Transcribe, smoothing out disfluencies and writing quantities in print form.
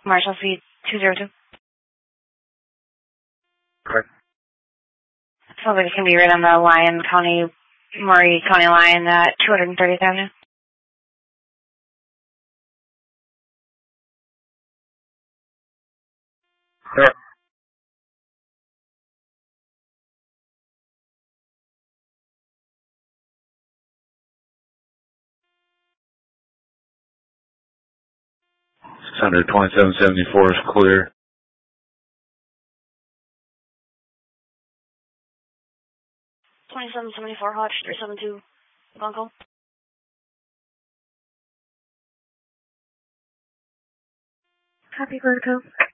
Marshall Suite 202. Correct. Sounds like it's going to be right on the Maury County line at 230th Avenue. Correct. Center 2774 is clear. 2774 Hodge 372 Gunkel. Copy, Vertigo.